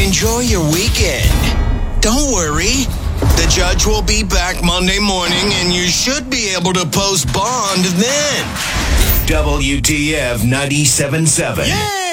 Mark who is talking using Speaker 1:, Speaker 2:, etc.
Speaker 1: enjoy your weekend. Don't worry. The judge will be back Monday morning, and you should be able to post bond then. WTF 97.7. Yeah!